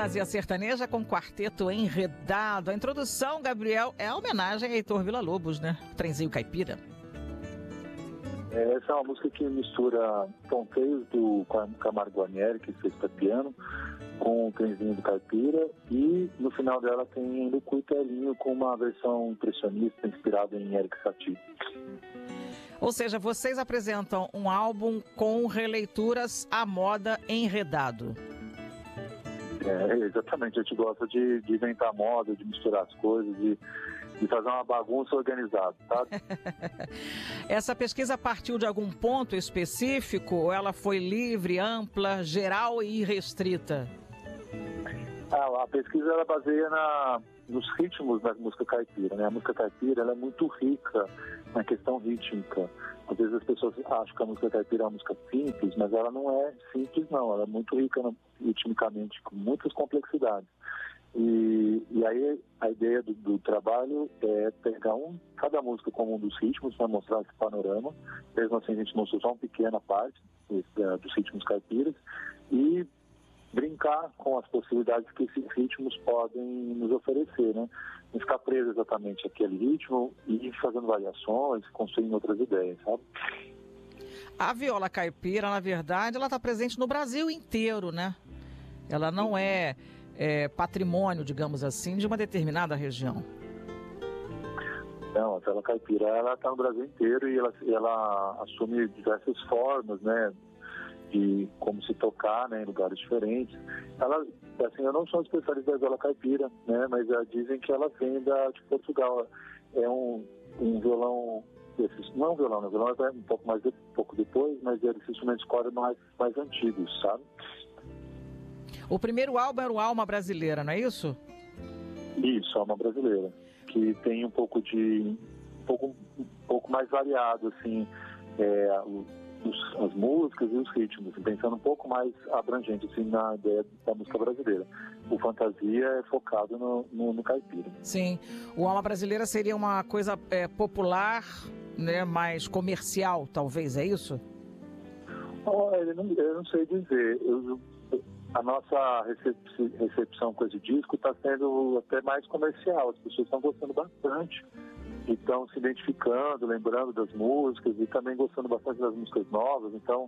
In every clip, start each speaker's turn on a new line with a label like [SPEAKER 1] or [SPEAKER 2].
[SPEAKER 1] Fantasia Sertaneja com Quarteto Enredado. A introdução, Gabriel, é a homenagem a Heitor Villa-Lobos, né? Trenzinho Caipira.
[SPEAKER 2] Essa é uma música que mistura ponteiros do Camargo Guarnieri, que fez para piano, com o Trenzinho do Caipira, e no final dela tem o Cuitelinho com uma versão impressionista inspirada em Erik Satie.
[SPEAKER 1] Ou seja, vocês apresentam um álbum com releituras à moda Enredado.
[SPEAKER 2] Exatamente, a gente gosta de inventar moda, de misturar as coisas, de fazer uma bagunça organizada, sabe?
[SPEAKER 1] Essa pesquisa partiu de algum ponto específico ou ela foi livre, ampla, geral e irrestrita?
[SPEAKER 2] A pesquisa ela baseia nos ritmos da música caipira, né? A música caipira ela é muito rica na questão rítmica. Às vezes as pessoas acham que a música caipira é uma música simples, mas ela não é simples, não. Ela é muito rica ritmicamente, com muitas complexidades. E aí a ideia do trabalho é pegar cada música como um dos ritmos para mostrar esse panorama. Mesmo assim, a gente mostrou só uma pequena parte dos ritmos caipiras e brincar com as possibilidades que esses ritmos podem nos oferecer, né? Não ficar preso exatamente àquele ritmo e ir fazendo variações, construindo outras ideias, sabe?
[SPEAKER 1] A viola caipira, na verdade, ela está presente no Brasil inteiro, né? Ela não é patrimônio, digamos assim, de uma determinada região.
[SPEAKER 2] Não, a viola caipira, ela está no Brasil inteiro e ela assume diversas formas, né? De como se tocar, né, em lugares diferentes. Ela, assim, eu não sou especialista da viola caipira, né, mas dizem que ela vem de Portugal. É um violão, não é um violão, o violão é um pouco depois, mas esses instrumentos de corda mais antigos, sabe?
[SPEAKER 1] O primeiro álbum era o Alma Brasileira, não é isso?
[SPEAKER 2] Isso, Alma Brasileira, que tem um pouco mais variado, assim, as músicas e os ritmos, pensando um pouco mais abrangente assim, na ideia da música brasileira. O Fantasia é focado no caipira.
[SPEAKER 1] Sim, o Alma Brasileira seria uma coisa popular, né, mais comercial, talvez, é isso?
[SPEAKER 2] Eu não sei dizer. A nossa recepção com esse disco está sendo até mais comercial, as pessoas estão gostando bastante. E estão se identificando, lembrando das músicas e também gostando bastante das músicas novas. Então,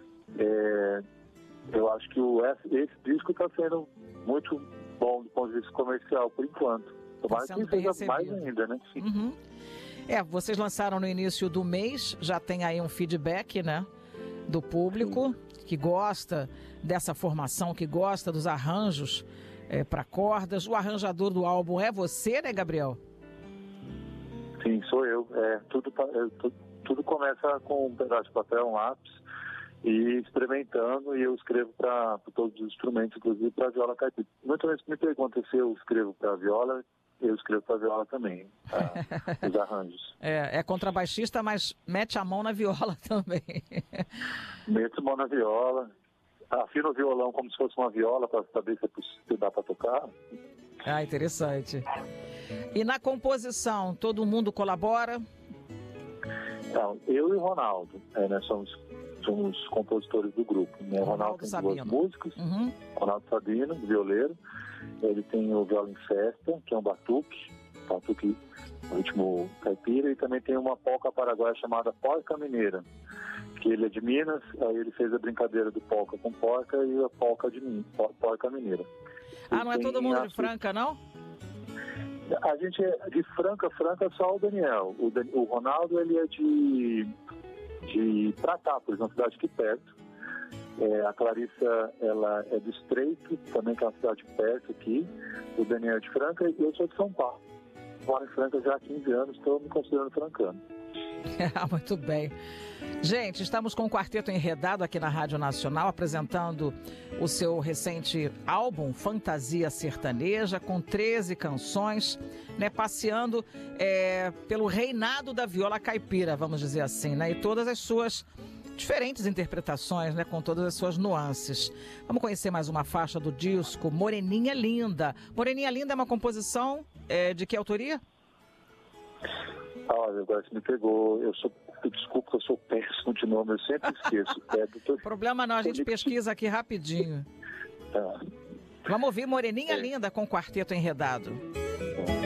[SPEAKER 2] eu acho que esse disco está sendo muito bom do ponto de vista comercial, por enquanto. Tomara que seja mais ainda, né?
[SPEAKER 1] Uhum. Vocês lançaram no início do mês, já tem aí um feedback, né, do público. Sim. Que gosta dessa formação, que gosta dos arranjos para cordas. O arranjador do álbum é você, né, Gabriel?
[SPEAKER 2] Sim, sou eu. Tudo começa com um pedaço de papel, um lápis, e experimentando, e eu escrevo para todos os instrumentos, inclusive para a viola caipira. Muitas vezes me perguntam se eu escrevo para a viola, eu escrevo para a viola também, os arranjos.
[SPEAKER 1] É contrabaixista, mas mete a mão na viola também.
[SPEAKER 2] Meto a mão na viola, afino o violão como se fosse uma viola para saber se dá para tocar.
[SPEAKER 1] Ah, interessante. E na composição, todo mundo colabora?
[SPEAKER 2] Não, eu e o Ronaldo, nós somos compositores do grupo. Né? O Ronaldo tem
[SPEAKER 1] Sabino.
[SPEAKER 2] 2 músicas, Ronaldo Sabino, violeiro, ele tem o Viola em Festa, que é um batuque ritmo caipira, e também tem uma polca paraguaia chamada Polca Mineira, que ele é de Minas, aí ele fez a brincadeira do polca com porca e a polca Polca Mineira.
[SPEAKER 1] Não é todo mundo de Franca, não?
[SPEAKER 2] A gente é de Franca só o Daniel. O Ronaldo, ele é de Pratápolis, uma cidade aqui perto. A Clarissa, ela é do Estreito, também que é uma cidade perto aqui. O Daniel é de Franca e eu sou de São Paulo. Moro em Franca já há 15 anos, estou me considerando francano.
[SPEAKER 1] Muito bem. Gente, estamos com o Quarteto Enredado aqui na Rádio Nacional, apresentando o seu recente álbum Fantasia Sertaneja, com 13 canções, né, passeando pelo reinado da viola caipira, vamos dizer assim, né, e todas as suas diferentes interpretações, né, com todas as suas nuances. Vamos conhecer mais uma faixa do disco, Moreninha Linda. Moreninha Linda é uma composição de que autoria?
[SPEAKER 2] Olha, agora você me pegou. Desculpa, eu sou péssimo de nome, eu sempre esqueço.
[SPEAKER 1] Problema não, a gente pesquisa aqui rapidinho.
[SPEAKER 2] Tá.
[SPEAKER 1] Vamos ouvir Moreninha Linda com Quarteto Enredado.